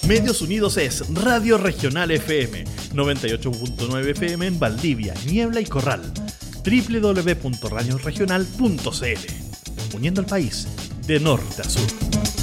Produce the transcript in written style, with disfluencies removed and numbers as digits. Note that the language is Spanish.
Medios Unidos es Radio Regional FM, 98.9 FM en Valdivia, Niebla y Corral, www.radioregional.cl, uniendo al país de norte a sur.